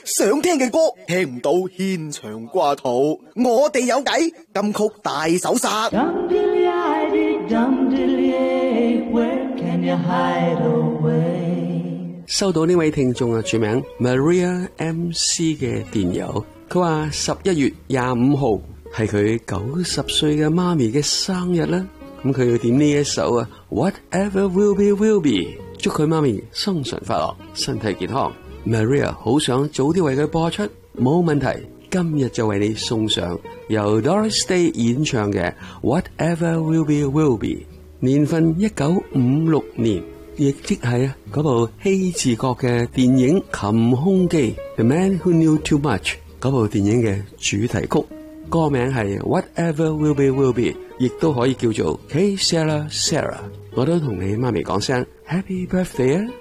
想聽嘅歌聽唔到，牽腸掛肚。我哋有計，金曲大搜殺。 收到呢位聽眾啊，署名 Maria MC 嘅電郵，佢話11月25號係佢90歲嘅媽咪嘅生日啦。咁佢要點呢一首啊 Whatever Will Be Will Be， 祝佢媽咪生辰快樂，身體健康。Maria 好想早啲為佢播出，冇問題，今日就為你送上由 Doris Day 演唱嘅 Whatever Will Be Will Be， 年份1956年，亦即係嗰部希治閣嘅電影《琴空記》The Man Who Knew Too Much 嗰部電影嘅主題曲，歌名係 Whatever Will Be Will Be， 亦都可以叫做 Hey Sarah Sarah。我都同你媽咪講聲 Happy Birthday 啊！